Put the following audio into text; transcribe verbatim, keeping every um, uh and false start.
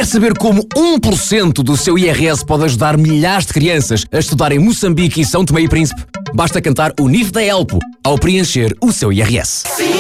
Quer saber como um por cento do seu I R S pode ajudar milhares de crianças a estudar em Moçambique e São Tomé e Príncipe? Basta cantar o N I F da Elpo ao preencher o seu I R S.